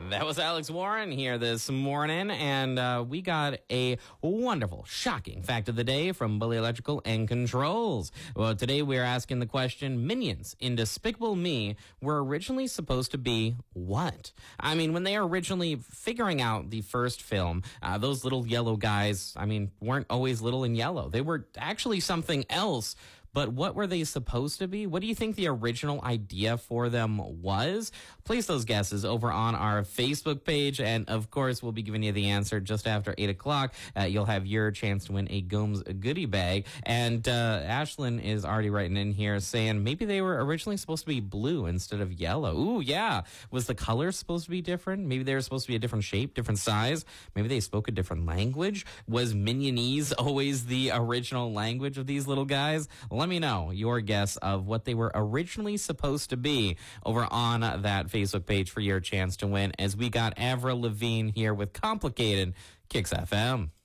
That was Alex Warren here this morning, and we got a wonderful, shocking fact of the day from Bully Electrical and Controls. Well, today we're asking the question, Minions in Despicable Me were originally supposed to be what? I mean, when they were originally figuring out the first film, those little yellow guys, weren't always little and yellow. They were actually something else. But what were they supposed to be? What do you think the original idea for them was? Place those guesses over on our Facebook page. And, of course, we'll be giving you the answer just after 8 o'clock. You'll have your chance to win a Gomes goodie bag. And Ashlyn is already writing in here saying maybe they were originally supposed to be blue instead of yellow. Ooh, yeah. Was the color supposed to be different? Maybe they were supposed to be a different shape, different size. Maybe they spoke a different language. Was Minionese always the original language of these little guys? Let me know your guess of what they were originally supposed to be over on that Facebook page for your chance to win, as we got Avril Lavigne here with Complicated, Kicks FM.